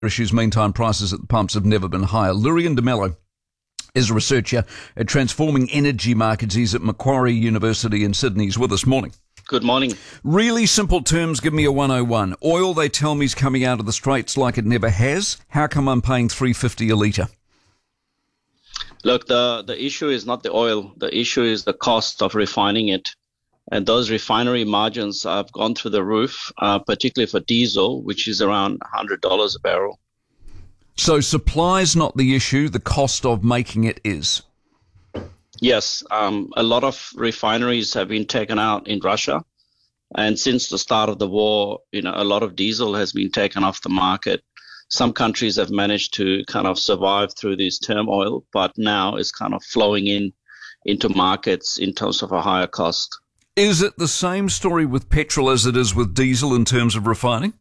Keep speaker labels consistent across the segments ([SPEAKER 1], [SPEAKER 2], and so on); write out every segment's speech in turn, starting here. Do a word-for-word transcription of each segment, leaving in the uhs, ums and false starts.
[SPEAKER 1] issues. Meantime, prices at the pumps have never been higher. Lurian de Mello is a researcher at Transforming Energy Markets. He's at Macquarie University in Sydney. He's with us. Morning.
[SPEAKER 2] Good morning.
[SPEAKER 1] Really simple terms, give me a one oh one. Oil, they tell me, is coming out of the Straits like it never has. How come I'm paying three dollars fifty a litre?
[SPEAKER 2] Look, the, the issue is not the oil. The issue is the cost of refining it. And those refinery margins have gone through the roof, uh, particularly for diesel, which is around one hundred dollars a barrel.
[SPEAKER 1] So supply's not the issue, the cost of making it is?
[SPEAKER 2] Yes, um, a lot of refineries have been taken out in Russia. And since the start of the war, you know, a lot of diesel has been taken off the market. Some countries have managed to kind of survive through this turmoil, but now it's kind of flowing in into markets in terms of a higher cost.
[SPEAKER 1] Is it the same story with petrol as it is with diesel in terms of refining?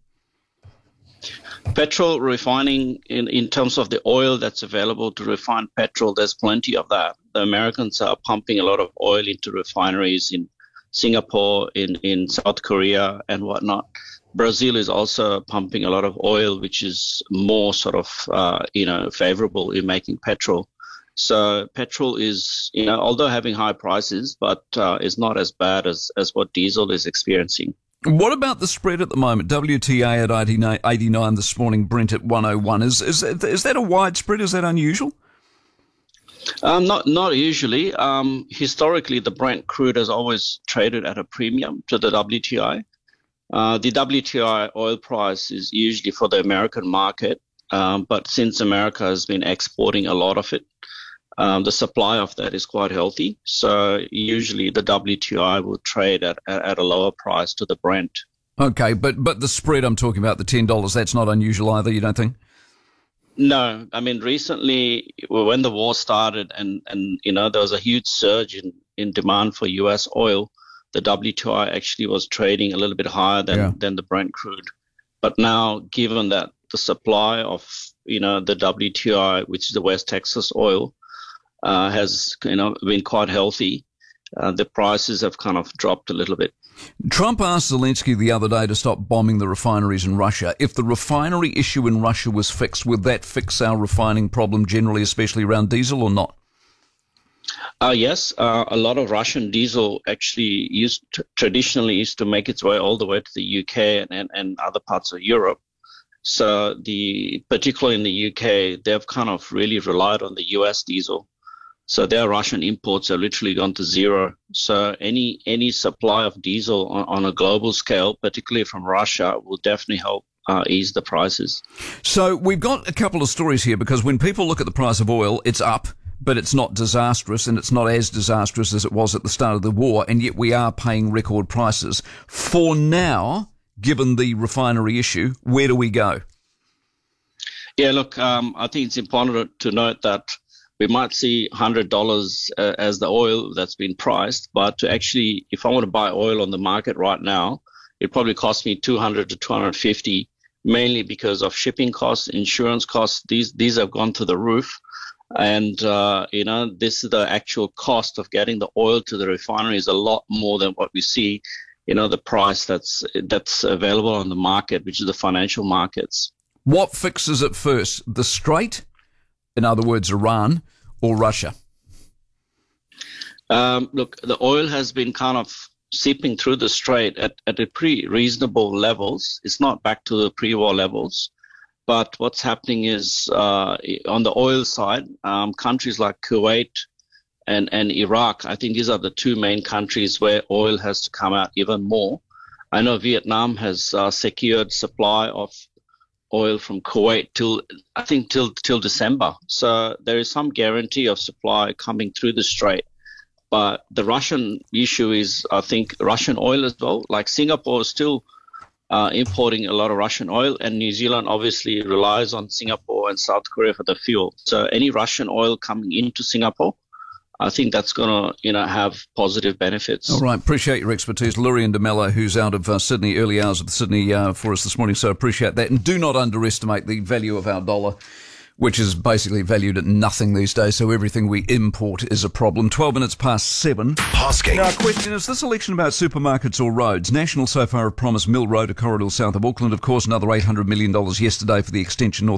[SPEAKER 2] Petrol refining, in, in terms of the oil that's available to refine petrol, there's plenty of that. The Americans are pumping a lot of oil into refineries in Singapore, in, in South Korea and whatnot. Brazil is also pumping a lot of oil, which is more sort of, uh, you know, favorable in making petrol. So petrol is, you know, although having high prices, but uh, is not as bad as, as what diesel is experiencing.
[SPEAKER 1] What about the spread at the moment? W T I at eighty-nine this morning, Brent at one oh one. Is is is that a wide spread? Is that unusual?
[SPEAKER 2] Um, not not usually. Um, historically, the Brent crude has always traded at a premium to the W T I. Uh, the W T I oil price is usually for the American market, um, but since America has been exporting a lot of it, Um, the supply of that is quite healthy. So usually the W T I will trade at, at a lower price to the Brent.
[SPEAKER 1] Okay, but but the spread I'm talking about, the ten dollars, that's not unusual either, you don't think?
[SPEAKER 2] No. I mean, recently when the war started and, and you know, there was a huge surge in, in demand for U S oil, the W T I actually was trading a little bit higher than, yeah. than the Brent crude. But now, given that the supply of, you know, the W T I, which is the West Texas oil, Uh, has you know been quite healthy. Uh, the prices have kind of dropped a little bit.
[SPEAKER 1] Trump asked Zelensky the other day to stop bombing the refineries in Russia. If the refinery issue in Russia was fixed, would that fix our refining problem generally, especially around diesel, or not?
[SPEAKER 2] Uh, yes, uh, a lot of Russian diesel actually used to, traditionally used to make its way all the way to the U K and, and, and other parts of Europe. So the particularly in the U K, they've kind of really relied on the U S diesel. So their Russian imports have literally gone to zero. So any any supply of diesel on, on a global scale, particularly from Russia, will definitely help uh, ease the prices.
[SPEAKER 1] So we've got a couple of stories here, because when people look at the price of oil, it's up, but it's not disastrous, and it's not as disastrous as it was at the start of the war, and yet we are paying record prices. For now, given the refinery issue, where do we go?
[SPEAKER 2] Yeah, look, um, I think it's important to note that we might see one hundred dollars uh, as the oil that's been priced, but to actually, if I want to buy oil on the market right now, it probably costs me two hundred to two hundred fifty, mainly because of shipping costs, insurance costs. These these have gone to the roof, and uh, you know this is the actual cost of getting the oil to the refinery is a lot more than what we see, you know, the price that's that's available on the market, which is the financial markets.
[SPEAKER 1] What fixes it first? The Strait? In other words, Iran or Russia?
[SPEAKER 2] Um, look, the oil has been kind of seeping through the Strait at, at a pretty reasonable levels. It's not back to the pre-war levels. But what's happening is uh, on the oil side, um, countries like Kuwait and, and Iraq, I think these are the two main countries where oil has to come out even more. I know Vietnam has uh, secured supply of oil from Kuwait till I think till till December. So there is some guarantee of supply coming through the Strait. But the Russian issue is, I think, Russian oil as well. Like Singapore is still uh, importing a lot of Russian oil, and New Zealand obviously relies on Singapore and South Korea for the fuel. So any Russian oil coming into Singapore, I think that's going to, you know, have positive benefits.
[SPEAKER 1] All right. Appreciate your expertise. Lurian de Mello, who's out of uh, Sydney, early hours of Sydney uh, for us this morning. So appreciate that. And do not underestimate the value of our dollar. which is basically valued at nothing these days, so everything we import is a problem. twelve minutes past seven.
[SPEAKER 3] Hosking.
[SPEAKER 1] Now, question, is this election about supermarkets or roads? National so far have promised Mill Road, a corridor south of Auckland, of course, another eight hundred million dollars yesterday for the extension north